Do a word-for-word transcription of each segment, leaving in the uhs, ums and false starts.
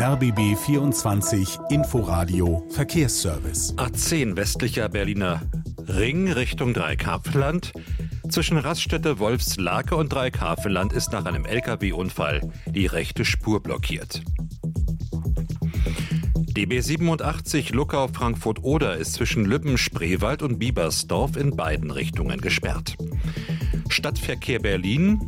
R B B vierundzwanzig Inforadio Verkehrsservice. A zehn westlicher Berliner Ring Richtung Dreikarpfenland. Zwischen Raststätte Wolfslake und Dreikarpfenland ist nach einem L K W-Unfall die rechte Spur blockiert. Die B siebenundachtzig Luckau-Frankfurt-Oder ist zwischen Lübben-Spreewald und Biebersdorf in beiden Richtungen gesperrt. Stadtverkehr Berlin,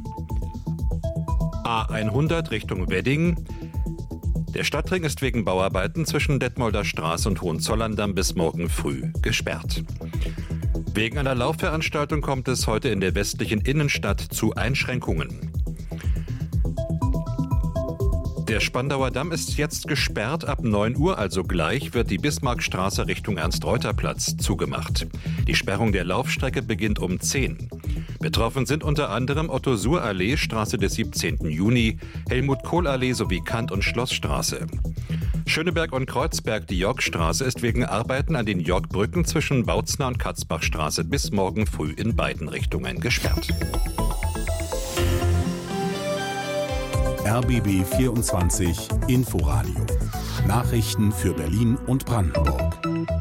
A hundert Richtung Wedding. Der Stadtring ist wegen Bauarbeiten zwischen Detmolder Straße und Hohenzollern-Damm bis morgen früh gesperrt. Wegen einer Laufveranstaltung kommt es heute in der westlichen Innenstadt zu Einschränkungen. Der Spandauer Damm ist jetzt gesperrt. Ab neun Uhr, also gleich, wird die Bismarckstraße Richtung Ernst-Reuter-Platz zugemacht. Die Sperrung der Laufstrecke beginnt um zehn. Betroffen sind unter anderem Otto-Suhr-Allee, Straße des siebzehnten Juni, Helmut-Kohl-Allee sowie Kant- und Schlossstraße. Schöneberg und Kreuzberg, die Yorkstraße, ist wegen Arbeiten an den Yorkbrücken zwischen Bautzner und Katzbachstraße bis morgen früh in beiden Richtungen gesperrt. R B B vierundzwanzig Inforadio. Nachrichten für Berlin und Brandenburg.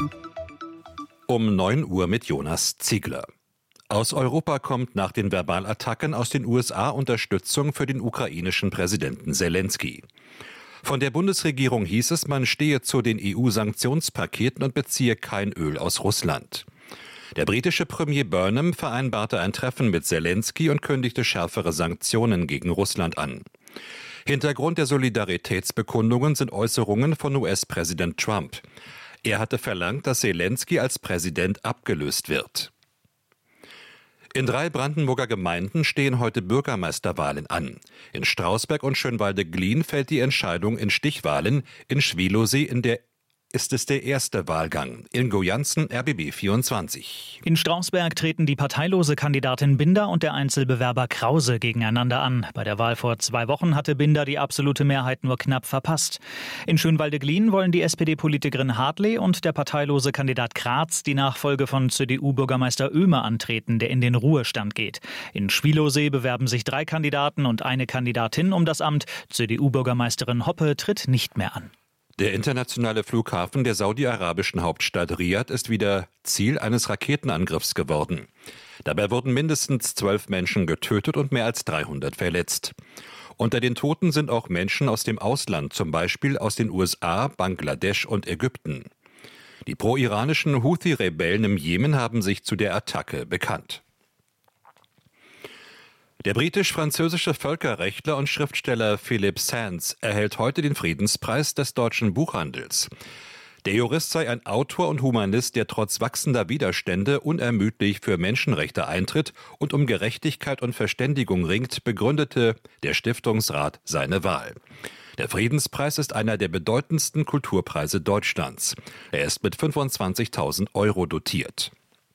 Um neun Uhr mit Jonas Ziegler. Aus Europa kommt nach den Verbalattacken aus den U S A Unterstützung für den ukrainischen Präsidenten Selenskyj. Von der Bundesregierung hieß es, man stehe zu den E U-Sanktionspaketen und beziehe kein Öl aus Russland. Der britische Premier Burnham vereinbarte ein Treffen mit Selenskyj und kündigte schärfere Sanktionen gegen Russland an. Hintergrund der Solidaritätsbekundungen sind Äußerungen von U S-Präsident Trump. Er hatte verlangt, dass Selenskyj als Präsident abgelöst wird. In drei Brandenburger Gemeinden stehen heute Bürgermeisterwahlen an. In Strausberg und Schönwalde-Glien fällt die Entscheidung in Stichwahlen. In Schwielowsee in der ist es der erste Wahlgang. Ingo Janssen, R B B vierundzwanzig. In Strausberg treten die parteilose Kandidatin Binder und der Einzelbewerber Krause gegeneinander an. Bei der Wahl vor zwei Wochen hatte Binder die absolute Mehrheit nur knapp verpasst. In Schönwalde-Glien wollen die S P D-Politikerin Hartley und der parteilose Kandidat Kratz die Nachfolge von C D U-Bürgermeister Oehme antreten, der in den Ruhestand geht. In Schwielowsee bewerben sich drei Kandidaten und eine Kandidatin um das Amt. C D U-Bürgermeisterin Hoppe tritt nicht mehr an. Der internationale Flughafen der saudi-arabischen Hauptstadt Riad ist wieder Ziel eines Raketenangriffs geworden. Dabei wurden mindestens zwölf Menschen getötet und mehr als dreihundert verletzt. Unter den Toten sind auch Menschen aus dem Ausland, zum Beispiel aus den U S A, Bangladesch und Ägypten. Die pro-iranischen Houthi-Rebellen im Jemen haben sich zu der Attacke bekannt. Der britisch-französische Völkerrechtler und Schriftsteller Philip Sands erhält heute den Friedenspreis des deutschen Buchhandels. Der Jurist sei ein Autor und Humanist, der trotz wachsender Widerstände unermüdlich für Menschenrechte eintritt und um Gerechtigkeit und Verständigung ringt, begründete der Stiftungsrat seine Wahl. Der Friedenspreis ist einer der bedeutendsten Kulturpreise Deutschlands. Er ist mit fünfundzwanzigtausend Euro dotiert.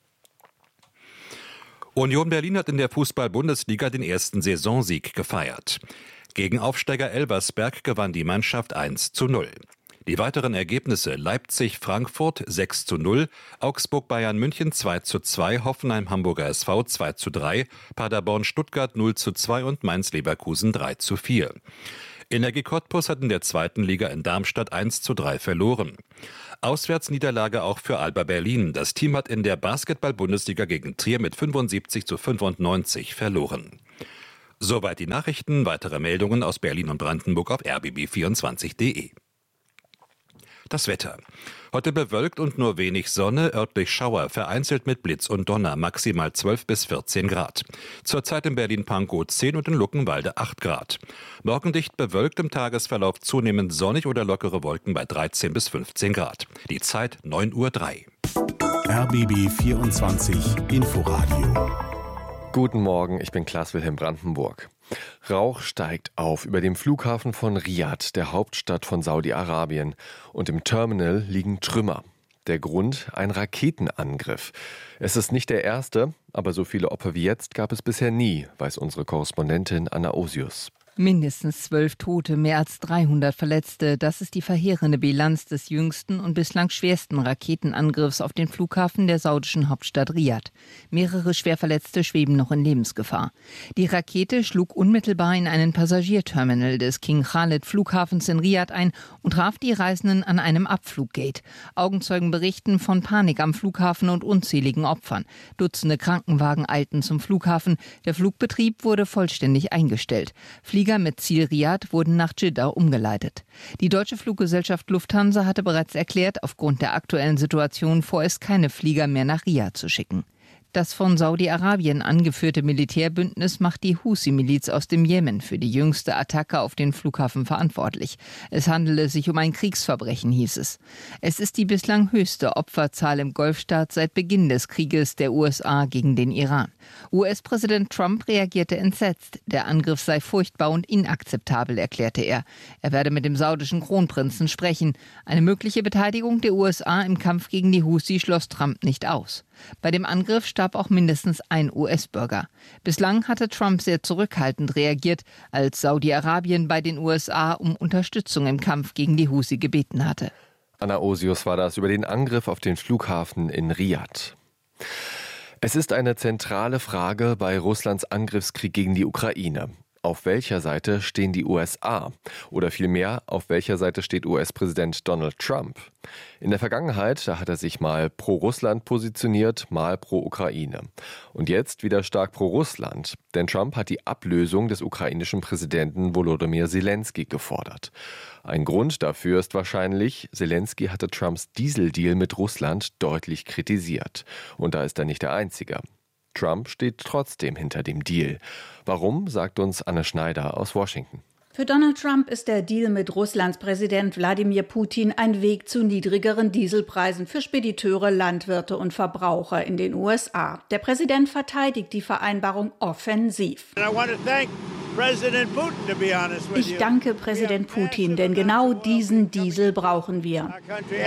Union Berlin hat in der Fußball-Bundesliga den ersten Saisonsieg gefeiert. Gegen Aufsteiger Elversberg gewann die Mannschaft eins zu null. Die weiteren Ergebnisse: Leipzig-Frankfurt sechs zu null, Augsburg-Bayern München zwei zu zwei, Hoffenheim-Hamburger S V zwei zu drei, Paderborn-Stuttgart null zu zwei und Mainz-Leverkusen drei zu vier. Energie Cottbus hat in der zweiten Liga in Darmstadt eins zu drei verloren. Auswärtsniederlage auch für Alba Berlin. Das Team hat in der Basketball-Bundesliga gegen Trier mit fünfundsiebzig zu fünfundneunzig verloren. Soweit die Nachrichten. Weitere Meldungen aus Berlin und Brandenburg auf r b b vierundzwanzig punkt de. Das Wetter. Heute bewölkt und nur wenig Sonne, örtlich Schauer, vereinzelt mit Blitz und Donner, maximal zwölf bis vierzehn Grad. Zurzeit in Berlin-Pankow zehn und in Luckenwalde acht Grad. Morgen dicht bewölkt, im Tagesverlauf zunehmend sonnig oder lockere Wolken bei dreizehn bis fünfzehn Grad. Die Zeit neun Uhr drei. R B B vierundzwanzig Inforadio. Guten Morgen, ich bin Klaas-Wilhelm Brandenburg. Rauch steigt auf über dem Flughafen von Riad, der Hauptstadt von Saudi-Arabien. Und im Terminal liegen Trümmer. Der Grund: ein Raketenangriff. Es ist nicht der erste, aber so viele Opfer wie jetzt gab es bisher nie, weiß unsere Korrespondentin Anna Osius. Mindestens zwölf Tote, mehr als dreihundert Verletzte. Das ist die verheerende Bilanz des jüngsten und bislang schwersten Raketenangriffs auf den Flughafen der saudischen Hauptstadt Riad. Mehrere Schwerverletzte schweben noch in Lebensgefahr. Die Rakete schlug unmittelbar in einen Passagierterminal des King Khalid Flughafens in Riad ein und traf die Reisenden an einem Abfluggate. Augenzeugen berichten von Panik am Flughafen und unzähligen Opfern. Dutzende Krankenwagen eilten zum Flughafen. Der Flugbetrieb wurde vollständig eingestellt. Flieger mit Ziel Riad wurden nach Dschidda umgeleitet. Die deutsche Fluggesellschaft Lufthansa hatte bereits erklärt, aufgrund der aktuellen Situation vorerst keine Flieger mehr nach Riad zu schicken. Das von Saudi-Arabien angeführte Militärbündnis macht die Husi-Miliz aus dem Jemen für die jüngste Attacke auf den Flughafen verantwortlich. Es handele sich um ein Kriegsverbrechen, hieß es. Es ist die bislang höchste Opferzahl im Golfstaat seit Beginn des Krieges der U S A gegen den Iran. U S-Präsident Trump reagierte entsetzt. Der Angriff sei furchtbar und inakzeptabel, erklärte er. Er werde mit dem saudischen Kronprinzen sprechen. Eine mögliche Beteiligung der U S A im Kampf gegen die Husi schloss Trump nicht aus. Bei dem Angriff starb auch mindestens ein U S-Bürger. Bislang hatte Trump sehr zurückhaltend reagiert, als Saudi-Arabien bei den U S A um Unterstützung im Kampf gegen die Husi gebeten hatte. Anna Osius war das über den Angriff auf den Flughafen in Riad. Es ist eine zentrale Frage bei Russlands Angriffskrieg gegen die Ukraine. Auf welcher Seite stehen die U S A? Oder vielmehr, auf welcher Seite steht U S-Präsident Donald Trump? In der Vergangenheit, da hat er sich mal pro Russland positioniert, mal pro Ukraine. Und jetzt wieder stark pro Russland. Denn Trump hat die Ablösung des ukrainischen Präsidenten Volodymyr Zelensky gefordert. Ein Grund dafür ist wahrscheinlich, Zelensky hatte Trumps Dieseldeal mit Russland deutlich kritisiert. Und da ist er nicht der Einzige. Trump steht trotzdem hinter dem Deal. Warum, sagt uns Anne Schneider aus Washington. Für Donald Trump ist der Deal mit Russlands Präsident Wladimir Putin ein Weg zu niedrigeren Dieselpreisen für Spediteure, Landwirte und Verbraucher in den U S A. Der Präsident verteidigt die Vereinbarung offensiv. Ich danke Präsident Putin, denn genau diesen Diesel brauchen wir.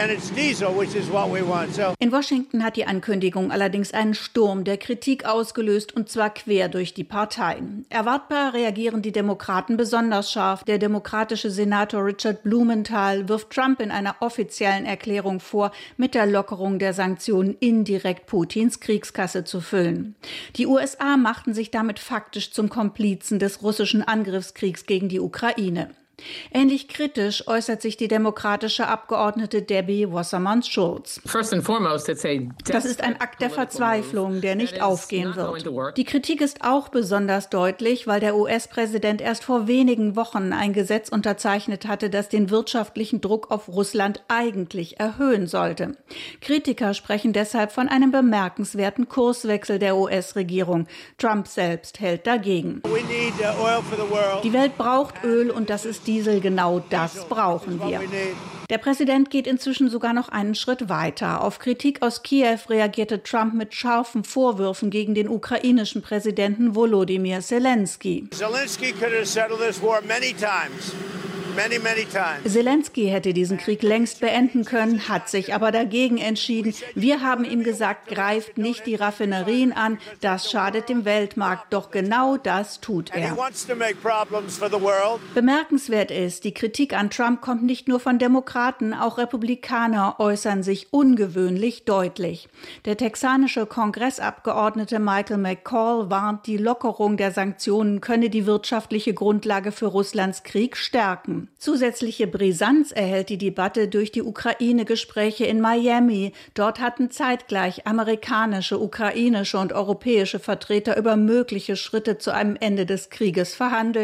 In Washington hat die Ankündigung allerdings einen Sturm der Kritik ausgelöst, und zwar quer durch die Parteien. Erwartbar reagieren die Demokraten besonders scharf. Der demokratische Senator Richard Blumenthal wirft Trump in einer offiziellen Erklärung vor, mit der Lockerung der Sanktionen indirekt Putins Kriegskasse zu füllen. Die U S A machten sich damit faktisch zum Komplizen des russischen Angriffskriegs gegen die Ukraine. Ähnlich kritisch äußert sich die demokratische Abgeordnete Debbie Wasserman-Schulz. Das ist ein Akt der Verzweiflung, der nicht aufgehen wird. Die Kritik ist auch besonders deutlich, weil der U S-Präsident erst vor wenigen Wochen ein Gesetz unterzeichnet hatte, das den wirtschaftlichen Druck auf Russland eigentlich erhöhen sollte. Kritiker sprechen deshalb von einem bemerkenswerten Kurswechsel der U S-Regierung. Trump selbst hält dagegen. Die Welt braucht Öl, und das ist Diesel, genau das brauchen wir. Der Präsident geht inzwischen sogar noch einen Schritt weiter. Auf Kritik aus Kiew reagierte Trump mit scharfen Vorwürfen gegen den ukrainischen Präsidenten Volodymyr Zelensky. Zelensky could have settled this war many times. Many, many times. Zelensky hätte diesen Krieg längst beenden können, hat sich aber dagegen entschieden. Wir haben ihm gesagt, greift nicht die Raffinerien an, das schadet dem Weltmarkt. Doch genau das tut er. Bemerkenswert ist, die Kritik an Trump kommt nicht nur von Demokraten, auch Republikaner äußern sich ungewöhnlich deutlich. Der texanische Kongressabgeordnete Michael McCall warnt, die Lockerung der Sanktionen könne die wirtschaftliche Grundlage für Russlands Krieg stärken. Zusätzliche Brisanz erhält die Debatte durch die Ukraine-Gespräche in Miami. Dort hatten zeitgleich amerikanische, ukrainische und europäische Vertreter über mögliche Schritte zu einem Ende des Krieges verhandelt.